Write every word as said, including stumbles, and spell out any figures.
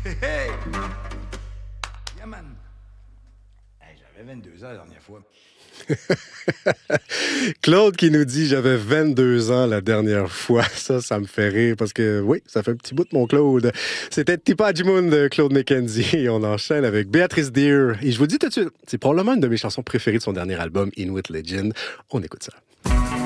Hey, hey! Yeah, man. Hey, j'avais vingt-deux ans la dernière fois. Claude qui nous dit « J'avais vingt-deux ans la dernière fois ». Ça, ça me fait rire parce que, oui, ça fait un petit bout de mon Claude. C'était Tipa Jimoun de Claude McKenzie. Et on enchaîne avec Béatrice Deer. Et je vous dis tout de suite, c'est probablement une de mes chansons préférées de son dernier album, Inuit Legend. On écoute ça.